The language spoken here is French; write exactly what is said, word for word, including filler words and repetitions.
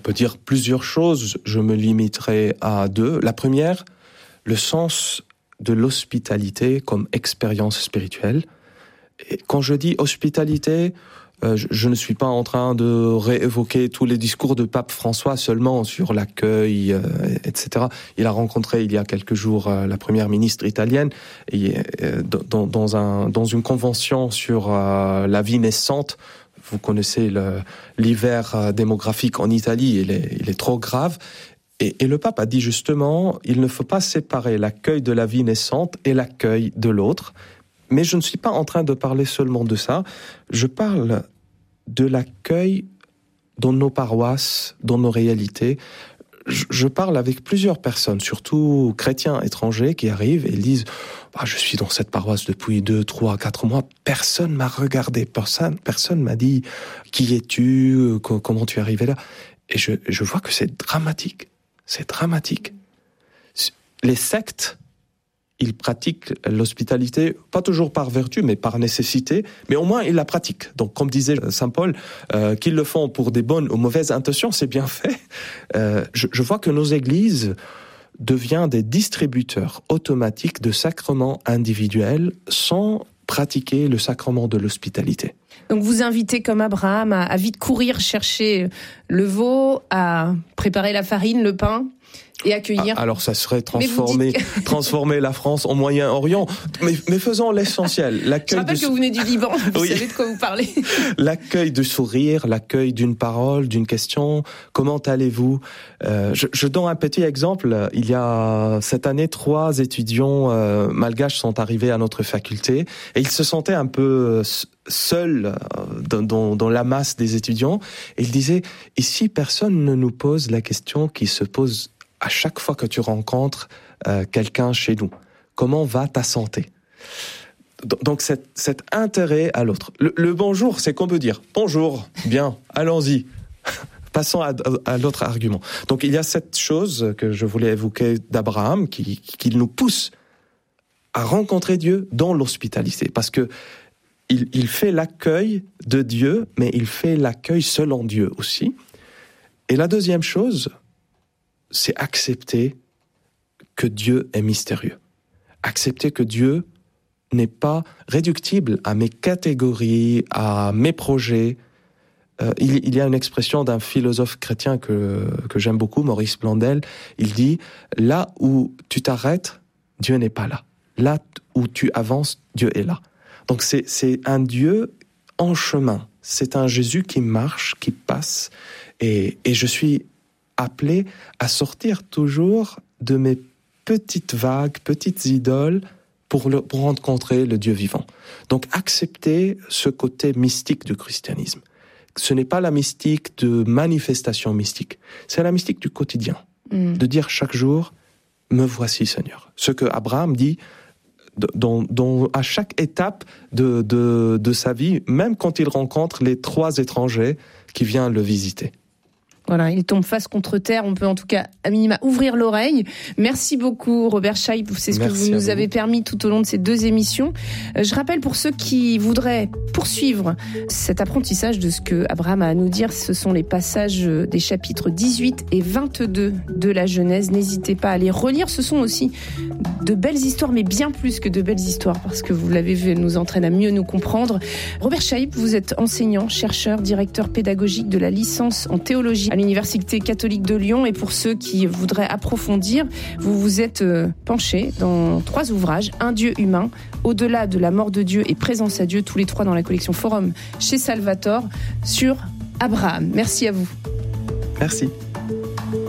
peut dire plusieurs choses, je me limiterai à deux. La première, le sens de l'hospitalité comme expérience spirituelle. Et quand je dis hospitalité, euh, je, je ne suis pas en train de réévoquer tous les discours de Pape François seulement sur l'accueil, euh, et cetera. Il a rencontré il y a quelques jours euh, la première ministre italienne et, euh, dans, dans, un, dans une convention sur euh, la vie naissante. Vous connaissez le, l'hiver démographique en Italie, il est, il est trop grave. Et, et le pape a dit justement, il ne faut pas séparer l'accueil de la vie naissante et l'accueil de l'autre. Mais je ne suis pas en train de parler seulement de ça. Je parle de l'accueil dans nos paroisses, dans nos réalités. Je, je parle avec plusieurs personnes, surtout chrétiens étrangers qui arrivent et disent ah, « Je suis dans cette paroisse depuis deux, trois, quatre mois. Personne m'a regardé. Personne, personne m'a dit « Qui es-tu ? Comment tu es arrivé là ?» Et je, je vois que c'est dramatique. C'est dramatique. Les sectes, ils pratiquent l'hospitalité, pas toujours par vertu, mais par nécessité, mais au moins ils la pratiquent. Donc, comme disait saint Paul, euh, qu'ils le font pour des bonnes ou mauvaises intentions, c'est bien fait. Euh, je, je vois que nos églises deviennent des distributeurs automatiques de sacrements individuels sans pratiquer le sacrement de l'hospitalité. Donc vous invitez comme Abraham à, à vite courir chercher le veau, à préparer la farine, le pain et accueillir. Alors ça serait transformer, dites... transformer la France en Moyen-Orient. Mais, mais faisons l'essentiel. L'accueil Je rappelle de... que vous venez du Liban, vous oui. savez de quoi vous parlez. L'accueil du sourire, l'accueil d'une parole, d'une question. Comment allez-vous ? euh, je, je donne un petit exemple. Il y a cette année, trois étudiants euh, malgaches sont arrivés à notre faculté et ils se sentaient un peu seuls dans, dans, dans la masse des étudiants. Et ils disaient, ici, personne ne nous pose la question qui se pose à chaque fois que tu rencontres euh, quelqu'un chez nous. Comment va ta santé ? Donc cet, cet intérêt à l'autre. Le, le bonjour, c'est qu'on peut dire bonjour, bien, allons-y. Passons à, à l'autre argument. Donc il y a cette chose que je voulais évoquer d'Abraham qui, qui nous pousse à rencontrer Dieu dans l'hospitalité. Parce que il, il fait l'accueil de Dieu, mais il fait l'accueil selon Dieu aussi. Et la deuxième chose, c'est accepter que Dieu est mystérieux. Accepter que Dieu n'est pas réductible à mes catégories, à mes projets. Euh, il, il y a une expression d'un philosophe chrétien que, que j'aime beaucoup, Maurice Blondel. Il dit « Là où tu t'arrêtes, Dieu n'est pas là. Là où tu avances, Dieu est là. » Donc c'est, c'est un Dieu en chemin. C'est un Jésus qui marche, qui passe. Et, et je suis appelé à sortir toujours de mes petites vagues, petites idoles, pour, le, pour rencontrer le Dieu vivant. Donc accepter ce côté mystique du christianisme. Ce n'est pas la mystique de manifestation mystique, c'est la mystique du quotidien. Mm. De dire chaque jour, me voici Seigneur. Ce que Abraham dit dans, dans, à chaque étape de, de, de sa vie, même quand il rencontre les trois étrangers qui viennent le visiter. Voilà, il tombe face contre terre. On peut en tout cas, à minima, ouvrir l'oreille. Merci beaucoup, Robert Scheib. C'est ce Merci que vous nous vous. avez permis tout au long de ces deux émissions. Je rappelle pour ceux qui voudraient poursuivre cet apprentissage de ce que Abraham a à nous dire, ce sont les passages des chapitres dix-huit et vingt-deux de la Genèse. N'hésitez pas à les relire. Ce sont aussi de belles histoires, mais bien plus que de belles histoires, parce que vous l'avez vu, elles nous entraînent à mieux nous comprendre. Robert Scheib, vous êtes enseignant, chercheur, directeur pédagogique de la licence en théologie à l'Université catholique de Lyon. Et pour ceux qui voudraient approfondir, vous vous êtes penché dans trois ouvrages. Un Dieu humain, Au-delà de la mort de Dieu et Présence à Dieu, tous les trois dans la collection Forum chez Salvator, sur Abraham. Merci à vous. Merci.